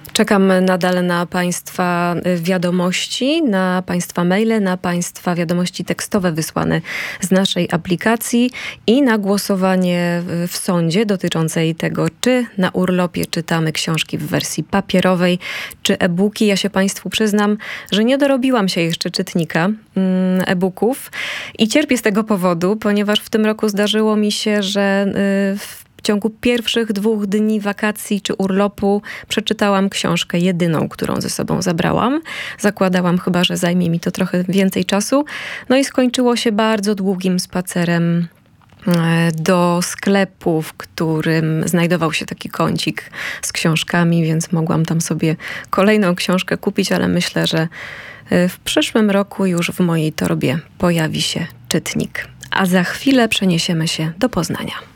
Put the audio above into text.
Czekam nadal na Państwa wiadomości, na Państwa maile, na Państwa wiadomości tekstowe wysłane z naszej aplikacji i na głosowanie w sądzie dotyczącej tego, czy na urlopie czytamy książki w wersji papierowej, czy e-booki. Ja się Państwu przyznam, że nie dorobiłam się jeszcze czytnika e-booków i cierpię z tego powodu, ponieważ w tym roku zdarzyło mi się, że w ciągu pierwszych 2 dni wakacji czy urlopu przeczytałam książkę jedyną, którą ze sobą zabrałam. Zakładałam chyba, że zajmie mi to trochę więcej czasu. No i skończyło się bardzo długim spacerem do sklepu, w którym znajdował się taki kącik z książkami, więc mogłam tam sobie kolejną książkę kupić, ale myślę, że w przyszłym roku już w mojej torbie pojawi się czytnik. A za chwilę przeniesiemy się do Poznania.